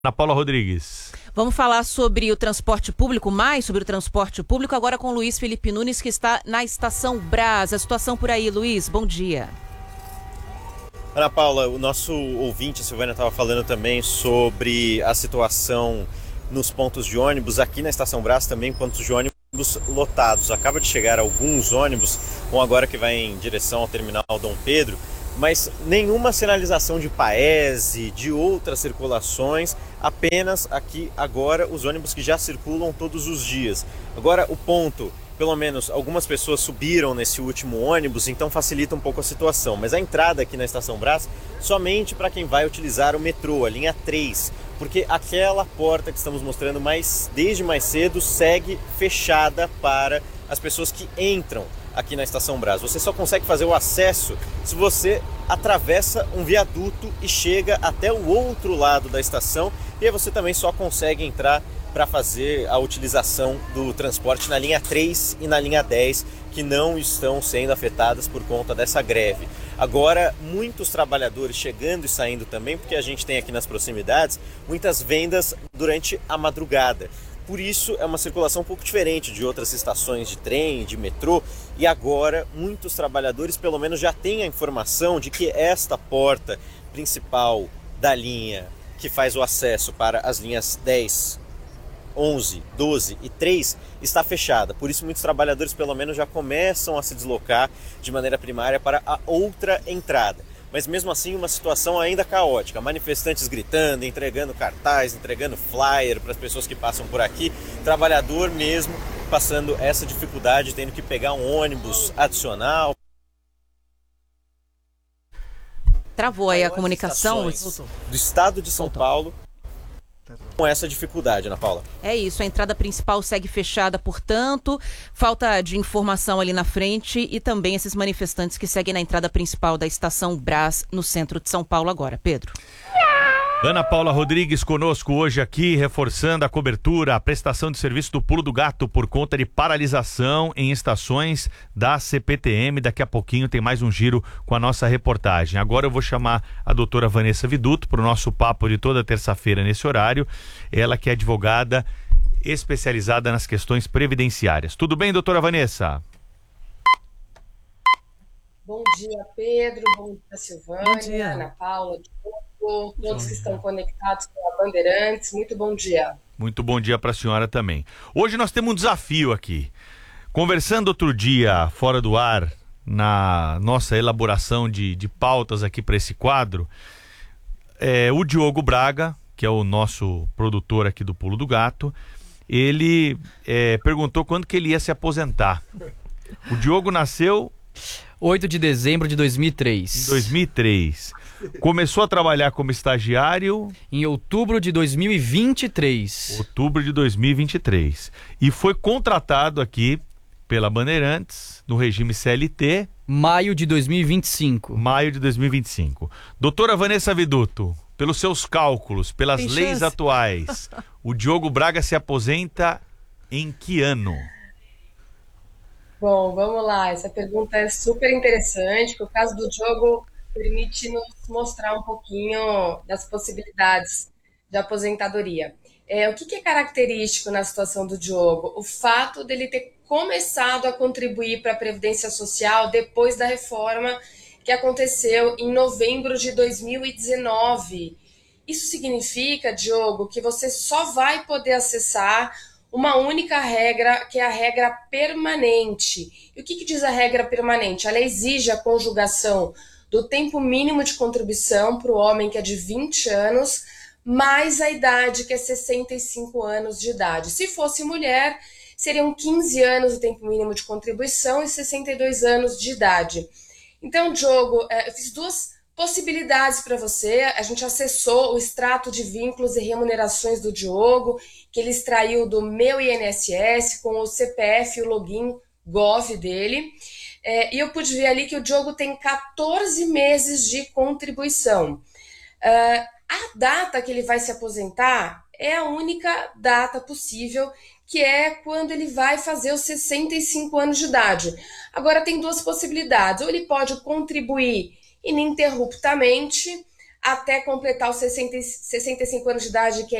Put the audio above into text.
Ana Paula Rodrigues. Vamos falar sobre o transporte público, mais sobre o transporte público, agora com o Luiz Felipe Nunes, que está na Estação Brás. A situação por aí, Luiz, bom dia. Ana Paula, o nosso ouvinte, a Silvânia, estava falando também sobre a situação nos pontos de ônibus. Aqui na Estação Brás também, pontos de ônibus lotados. Acaba de chegar alguns ônibus, um agora que vai em direção ao terminal Dom Pedro, mas nenhuma sinalização de Paese, de outras circulações, apenas aqui agora os ônibus que já circulam todos os dias. Agora o ponto, pelo menos algumas pessoas subiram nesse último ônibus, então facilita um pouco a situação, mas a entrada aqui na Estação Brás somente para quem vai utilizar o metrô, a linha 3, porque aquela porta que estamos mostrando desde mais cedo segue fechada para as pessoas que entram aqui na Estação Brás. Você só consegue fazer o acesso se você atravessa um viaduto e chega até o outro lado da estação, e aí você também só consegue entrar para fazer a utilização do transporte na linha 3 e na linha 10, que não estão sendo afetadas por conta dessa greve. Agora, muitos trabalhadores chegando e saindo também, porque a gente tem aqui nas proximidades muitas vendas durante a madrugada. Por isso é uma circulação um pouco diferente de outras estações de trem, de metrô, e agora muitos trabalhadores pelo menos já têm a informação de que esta porta principal da linha que faz o acesso para as linhas 10, 11, 12 e 3 está fechada. Por isso muitos trabalhadores pelo menos já começam a se deslocar de maneira primária para a outra entrada. Mas mesmo assim uma situação ainda caótica, manifestantes gritando, entregando cartaz, entregando flyer para as pessoas que passam por aqui, trabalhador mesmo passando essa dificuldade, tendo que pegar um ônibus adicional. Travou aí a comunicação do estado de São Paulo com essa dificuldade, Ana Paula. É isso, a entrada principal segue fechada, portanto, falta de informação ali na frente e também esses manifestantes que seguem na entrada principal da Estação Brás, no centro de São Paulo agora. Pedro. Ana Paula Rodrigues conosco hoje aqui, reforçando a cobertura, a prestação de serviço do Pulo do Gato por conta de paralisação em estações da CPTM. Daqui a pouquinho tem mais um giro com a nossa reportagem. Agora eu vou chamar a doutora Vanessa Viduto para o nosso papo de toda terça-feira nesse horário. Ela que é advogada especializada nas questões previdenciárias. Tudo bem, doutora Vanessa? Bom dia, Pedro. Bom dia, Silvânia. Bom dia. Ana Paula, todos que estão conectados com a Bandeirantes. Muito bom dia. Muito bom dia para a senhora também. Hoje nós temos um desafio aqui. Conversando outro dia, fora do ar, na nossa elaboração de pautas aqui para esse quadro, o Diogo Braga, que é o nosso produtor aqui do Pulo do Gato, ele perguntou quando que ele ia se aposentar. O Diogo nasceu 8 de dezembro de 2003. Em 2003. Começou a trabalhar como estagiário em outubro de 2023. Outubro de 2023. E foi contratado aqui pela Bandeirantes, no regime CLT. Maio de 2025. Maio de 2025. Doutora Vanessa Viduto, pelos seus cálculos, pelas leis atuais, o Diogo Braga se aposenta em que ano? Bom, vamos lá. Essa pergunta é super interessante, porque o caso do Diogo permite nos mostrar um pouquinho das possibilidades de aposentadoria. O que é característico na situação do Diogo? O fato dele ter começado a contribuir para a Previdência Social depois da reforma que aconteceu em novembro de 2019. Isso significa, Diogo, que você só vai poder acessar uma única regra, que é a regra permanente. E o que diz a regra permanente? Ela exige a conjugação do tempo mínimo de contribuição para o homem, que é de 20 anos, mais a idade, que é 65 anos de idade. Se fosse mulher, seriam 15 anos o tempo mínimo de contribuição e 62 anos de idade. Então, Diogo, eu fiz duas possibilidades para você. A gente acessou o extrato de vínculos e remunerações do Diogo, que ele extraiu do Meu INSS, com o CPF e o login Gov dele. E eu pude ver ali que o Diogo tem 14 meses de contribuição. A data que ele vai se aposentar é a única data possível, que é quando ele vai fazer os 65 anos de idade. Agora tem duas possibilidades. Ou ele pode contribuir ininterruptamente até completar os 65 anos de idade, que é